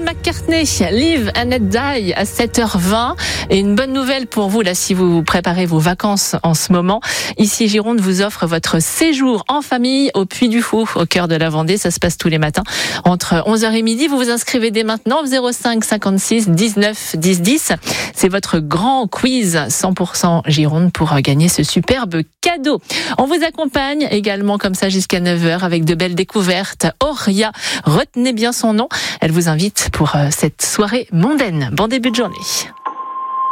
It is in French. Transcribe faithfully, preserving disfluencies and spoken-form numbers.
McCartney, Live and Let Die à sept heures vingt. Et une bonne nouvelle pour vous, là, si vous préparez vos vacances en ce moment. Ici, Gironde vous offre votre séjour en famille au Puy du Fou, au cœur de la Vendée. Ça se passe tous les matins entre onze heures et midi. Vous vous inscrivez dès maintenant, zéro cinq cinquante-six dix-neuf dix dix. C'est votre grand quiz cent pour cent Gironde pour gagner ce superbe cadeau. On vous accompagne également comme ça jusqu'à neuf heures avec de belles découvertes. Auria, retenez bien son nom. Elle vous invite pour cette soirée mondaine. Bon début de journée.